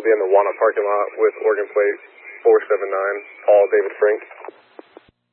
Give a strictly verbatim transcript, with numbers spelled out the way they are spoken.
be in the Wana parking lot with Oregon plate four seven nine, Paul David Frank.